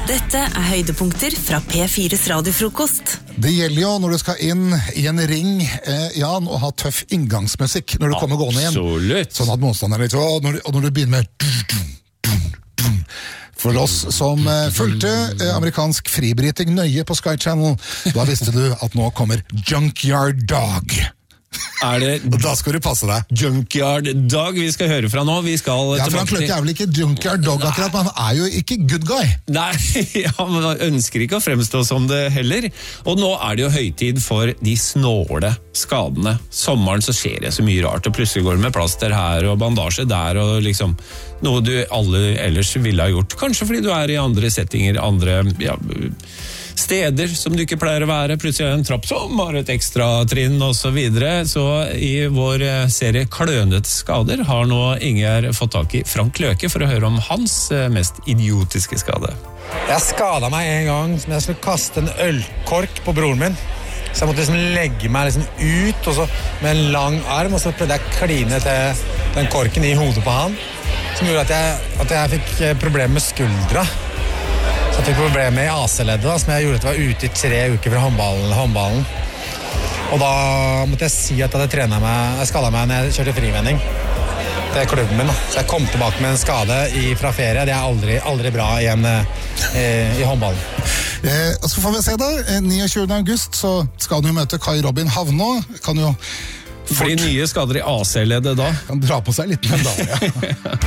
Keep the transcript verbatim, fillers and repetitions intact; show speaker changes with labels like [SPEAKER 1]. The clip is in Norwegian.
[SPEAKER 1] Dette er høydepunkter fra P fires radiofrokost.
[SPEAKER 2] Det gjelder jo når du skal inn i en ring, eh, Jan, og ha tøff inngangsmusikk når du kommer gående igjen.
[SPEAKER 3] Absolutt.
[SPEAKER 2] Sånn at motstanderen litt, og når, og når du begynner med... For oss som eh, fulgte eh, amerikansk fribryting nøye på Sky Channel, da visste du at nå kommer Junkyard Dog.
[SPEAKER 3] Er det
[SPEAKER 2] Og da skal du passe deg.
[SPEAKER 3] Junkyard Dog vi skal høre fra nå? Vi skal
[SPEAKER 2] Ja, for han kløkker er vel ikke Junkyard Dog akkurat, men han er jo ikke good guy.
[SPEAKER 3] Nei, han ønsker ikke å fremstå som det heller. Og nå er det jo høytid for de snåle skadene. Sommeren så skjer det så mye rart, og plutselig går det med plaster her og bandasje der, og liksom noe du alle ellers ville ha gjort. Kanskje fordi du er i andre settinger, andre... ja, steder som du ikke pleier å være, plutselig er en trapp som har et ekstra trinn og så videre. Så i vår serie Klønete skader har nå Inger fått tak i Frank Løke for å høre om hans mest idiotiske skade.
[SPEAKER 4] Jeg skadet meg en gang som jeg skulle kaste en ølkork på broren min. Så jeg måtte liksom legge meg liksom ut og så, med en lang arm, og så prøvde jeg å kline til den korken i hodet på han, som gjorde at jeg, at jeg fikk problemer med skuldra. Så jeg fikk problemer i A C-leddet, da, som jeg gjorde at jeg var ute i tre uker fra håndballen. håndballen. Og da måtte jeg si at jeg hadde trenet meg, jeg skadet meg når jeg kjørte frivending til klubben min. Da. Så jeg kom tilbake med en skade i, fra ferie. Det er aldri, aldri bra igjen eh, i håndballen.
[SPEAKER 2] Eh, og så får vi se da, niogtjuende august så skal han jo møte Kai Robin Havnå. Kan jo
[SPEAKER 3] Fordi nye skader i A C-leddet da?
[SPEAKER 2] Kan dra på seg litt med da, ja.